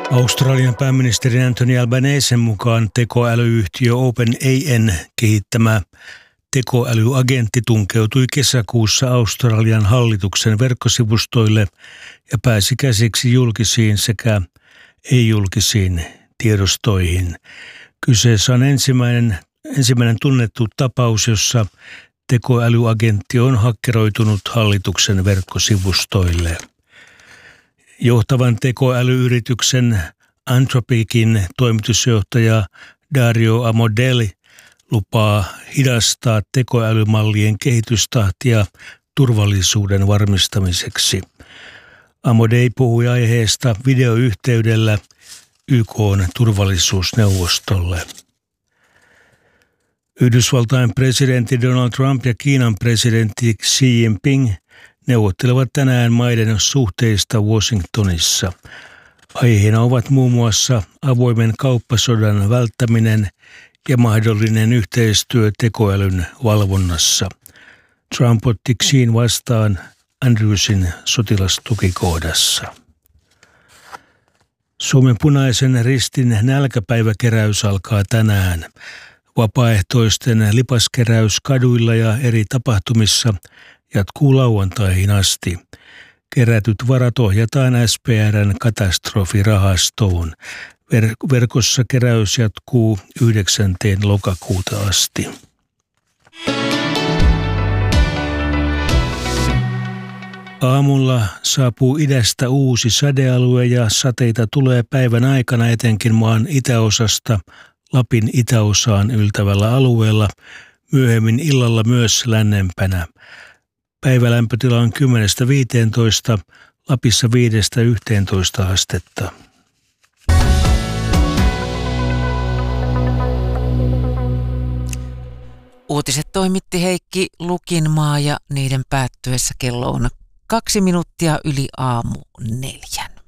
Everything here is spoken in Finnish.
Australian pääministeri Anthony Albanesen mukaan tekoälyyhtiö OpenAIn kehittämä tekoälyagentti tunkeutui kesäkuussa Australian hallituksen verkkosivustoille ja pääsi käsiksi julkisiin sekä ei-julkisiin tiedostoihin. Kyseessä on ensimmäinen tunnettu tapaus, jossa tekoälyagentti on hakkeroitunut hallituksen verkkosivustoille. Johtavan tekoälyyrityksen Anthropicin toimitusjohtaja Dario Amodei lupaa hidastaa tekoälymallien kehitystahtia turvallisuuden varmistamiseksi. Amodei puhui aiheesta videoyhteydellä YK:n turvallisuusneuvostolle. Yhdysvaltain presidentti Donald Trump ja Kiinan presidentti Xi Jinping neuvottelevat tänään maiden suhteista Washingtonissa. Aiheena ovat muun muassa avoimen kauppasodan välttäminen ja mahdollinen yhteistyö tekoälyn valvonnassa. Trump otti Xiin vastaan Andrewsin sotilastukikohdassa. Suomen Punaisen Ristin nälkäpäiväkeräys alkaa tänään. Vapaaehtoisten lipaskeräys kaduilla ja eri tapahtumissa jatkuu lauantaihin asti. Kerätyt varat ohjataan SPR:n katastrofirahastoon. Verkossa keräys jatkuu 9. lokakuuta asti. Aamulla saapuu idästä uusi sadealue ja sateita tulee päivän aikana etenkin maan itäosasta Lapin itäosaan yltävällä alueella, myöhemmin illalla myös lännempänä. Päivälämpötila on 10–15, Lapissa 5–11 astetta. Uutiset toimitti Heikki Lukinmaa ja niiden päättyessä kello on 2 minuuttia yli aamu 4.